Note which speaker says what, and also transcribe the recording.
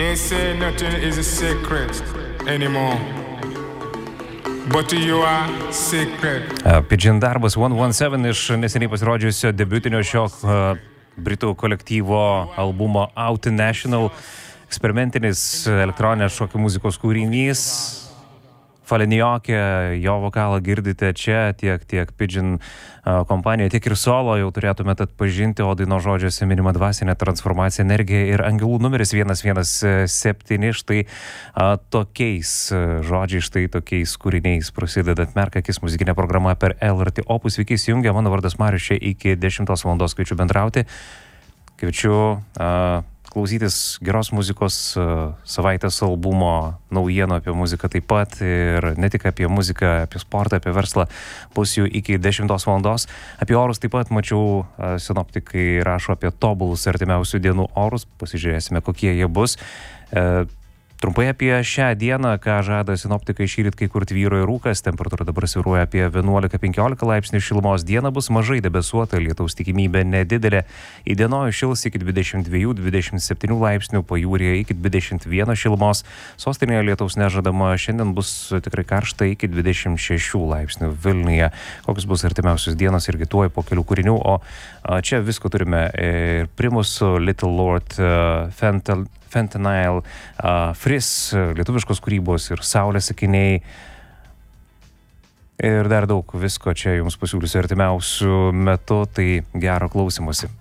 Speaker 1: They say nothing is a secret anymore. But you are secret.
Speaker 2: Pigeon darbas 117 iš neseniai pasirodžiusio debiutinio šio britų kolektyvo albumo Out National. Eksperimentinis elektroninės šokių muzikos kūrinys. Falenijokė, jo vokalą girdite čia, tiek Pigeon kompanijoje, tiek ir solo jau turėtumėte atpažinti, o daino žodžiuose minima dvasinė transformacija, energija ir angelų numeris 117. Štai tokiais žodžiais, štai tokiais kūriniais prasideda Atmerk akis muzikinė programa per LRT Opus. Sveiki įsijungę, mano vardas Marius, čia iki 10 valandos kviečiu bendrauti. Kviečiu klausytis geros muzikos, savaitės albumo, naujienų apie muziką taip pat ir ne tik apie muziką, apie sportą, apie verslą bus jų iki 10 valandos. Apie orus taip pat mačiau, sinoptikai rašo apie tobulus artimiausių dienų orus, pasižiūrėsime kokie jie bus. Trumpai apie šią dieną, ką žada sinoptikai, šįryt kai kur tvyroja rūkas, temperatūra dabar svyruoja apie 11-15 laipsnių šilumos, diena bus mažai debesuota, lietaus tikimybė nedidelė, įdienojus šils iki 22-27 laipsnių, pajūryje iki 21 šilumos, sostinėje lietaus nežadama, šiandien bus tikrai karšta iki 26 laipsnių Vilniuje. Kokios bus artimiausios dienos irgi tuoj po kelių kūrinių, o čia visko turime ir Primus, Little Lord, Fentanyl, Frizz, lietuviškos kūrybos ir Saulės akiniai. Ir dar daug visko čia jums pasiūlysiu artimiausių metų, tai gero klausymosi.